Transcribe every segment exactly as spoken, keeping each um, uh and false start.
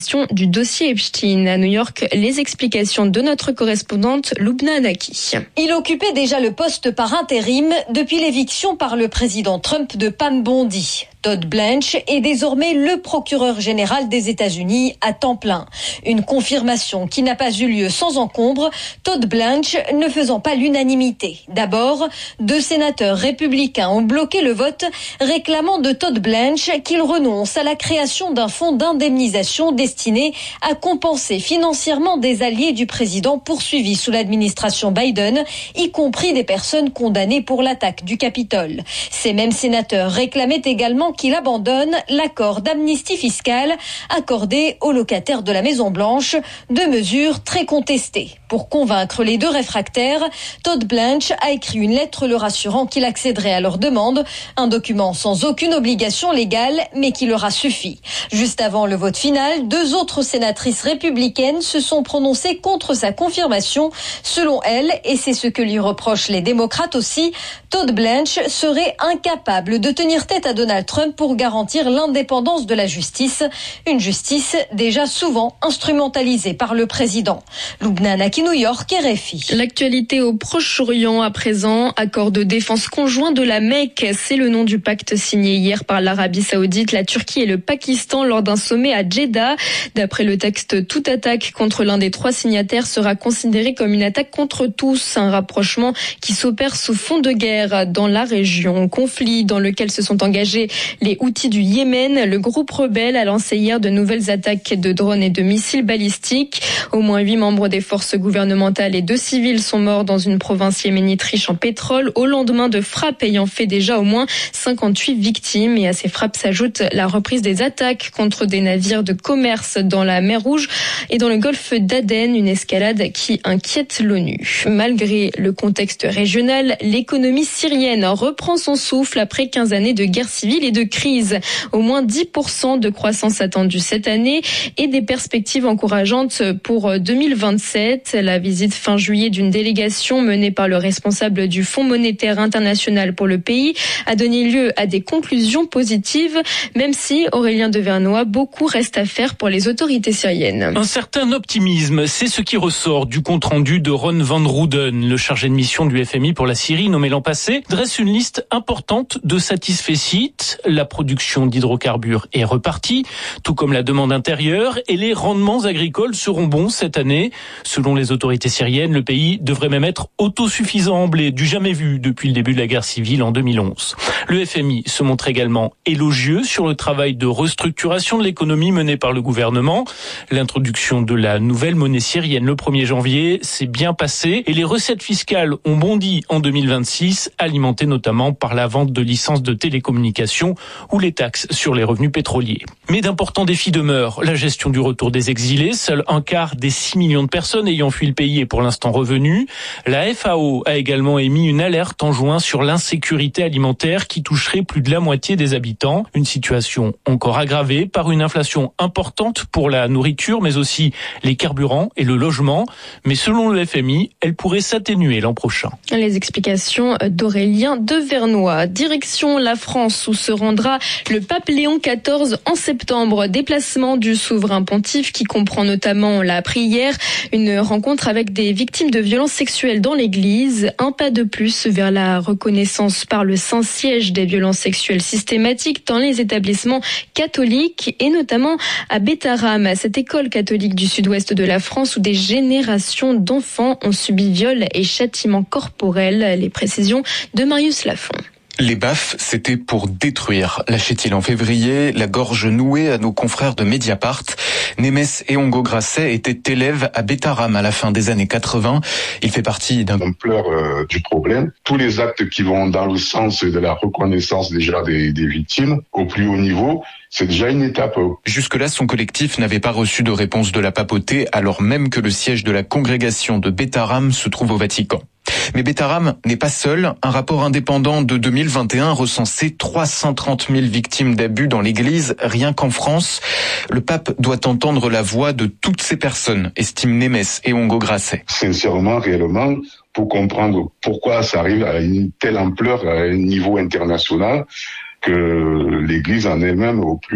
Du dossier Epstein à New York, les explications de notre correspondante Lubna Anaki. Il occupait déjà le poste par intérim depuis l'éviction par le président Trump de Pam Bondi. Todd Blanche est désormais le procureur général des États-Unis à temps plein. Une confirmation qui n'a pas eu lieu sans encombre, Todd Blanche ne faisant pas l'unanimité. D'abord, deux sénateurs républicains ont bloqué le vote réclamant de Todd Blanche qu'il renonce à la création d'un fonds d'indemnisation destiné à compenser financièrement des alliés du président poursuivis sous l'administration Biden, y compris des personnes condamnées pour l'attaque du Capitole. Ces mêmes sénateurs réclamaient également qu'il abandonne l'accord d'amnistie fiscale accordé aux locataires de la Maison-Blanche, deux mesures très contestées. Pour convaincre les deux réfractaires, Todd Blanche a écrit une lettre le rassurant qu'il accéderait à leur demande, un document sans aucune obligation légale, mais qui leur a suffi. Juste avant le vote final, deux autres sénatrices républicaines se sont prononcées contre sa confirmation. Selon elles, et c'est ce que lui reprochent les démocrates aussi, Todd Blanche serait incapable de tenir tête à Donald Trump pour garantir l'indépendance de la justice, une justice déjà souvent instrumentalisée par le président. Lubna Anaki, New York, R F I. L'actualité au Proche-Orient à présent, accord de défense conjoint de la Mecque, c'est le nom du pacte signé hier par l'Arabie Saoudite, la Turquie et le Pakistan lors d'un sommet à Jeddah. D'après le texte, toute attaque contre l'un des trois signataires sera considérée comme une attaque contre tous, un rapprochement qui s'opère sous fond de guerre dans la région. Conflit dans lequel se sont engagés les Houthis du Yémen. Le groupe rebelle a lancé hier de nouvelles attaques de drones et de missiles balistiques. Au moins huit membres des forces gouvernementales et deux civils sont morts dans une province yéménite riche en pétrole au lendemain de frappes ayant fait déjà au moins cinquante-huit victimes. Et à ces frappes s'ajoute la reprise des attaques contre des navires de commerce dans la mer Rouge et dans le golfe d'Aden, une escalade qui inquiète l'ONU. Malgré le contexte régional, l'économie syrienne reprend son souffle après quinze années de guerre civile et de crise. Au moins dix pour cent de croissance attendue cette année et des perspectives encourageantes pour deux mille vingt-sept. La visite fin juillet d'une délégation menée par le responsable du Fonds monétaire international pour le pays a donné lieu à des conclusions positives, même si, Aurélien Devernois, beaucoup reste à faire pour les autorités syriennes. Un certain optimisme, c'est ce qui ressort du compte-rendu de Ron van Roeden, le chargé de mission du F M I pour la Syrie, nommé l'an passé, dresse une liste importante de satisfaits sites. La production d'hydrocarbures est repartie, tout comme la demande intérieure, et les rendements agricoles seront bons cette année. Selon les autorités syriennes, le pays devrait même être autosuffisant en blé, du jamais vu depuis le début de la guerre civile en deux mille onze. Le F M I se montre également élogieux sur le travail de restructuration de l'économie mené par le gouvernement. L'introduction de la nouvelle monnaie syrienne le premier janvier s'est bien passée et les recettes fiscales ont bondi en deux mille vingt-six, alimentées notamment par la vente de licences de télécommunications ou les taxes sur les revenus pétroliers. Mais d'importants défis demeurent. La gestion du retour des exilés, seul un quart des six millions de personnes ayant fui le pays est pour l'instant revenu. La F A O a également émis une alerte en juin sur l'insécurité alimentaire qui toucherait plus de la moitié des habitants. Une situation encore aggravée par une inflation importante pour la nourriture, mais aussi les carburants et le logement. Mais selon le F M I, elle pourrait s'atténuer l'an prochain. Les explications d'Aurélien Devernois. Direction la France où se rendra le pape Léon quatorze en septembre. Déplacement du souverain pontife qui comprend notamment la prière, une rencontre avec des victimes de violences sexuelles dans l'église. Un pas de plus vers la reconnaissance par le Saint-Siège des violences sexuelles systématiques dans les établissements catholiques et notamment à Bétharram, cette école catholique du sud-ouest de la France où des générations d'enfants ont subi viols et châtiments corporels. Les précisions de Marius Lafont. Les baffes, c'était pour détruire, lâchait-il en février, la gorge nouée à nos confrères de Mediapart. Némès et Ongo Grasset étaient élèves à Bétharram à la fin des années quatre-vingts. Il fait partie d'un... L'ampleur euh, du problème, tous les actes qui vont dans le sens de la reconnaissance déjà des, des victimes au plus haut niveau, c'est déjà une étape. Jusque-là, son collectif n'avait pas reçu de réponse de la papauté, alors même que le siège de la congrégation de Bétharram se trouve au Vatican. Mais Bétharram n'est pas seul. Un rapport indépendant de deux mille vingt et un recensait trois cent trente mille victimes d'abus dans l'église, rien qu'en France. Le pape doit entendre la voix de toutes ces personnes, estiment Némès et Ongo Grasset. Sincèrement, réellement, pour comprendre pourquoi ça arrive à une telle ampleur, à un niveau international, que l'église en elle-même, au plus haut,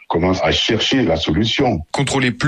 commence à chercher la solution. Contrôler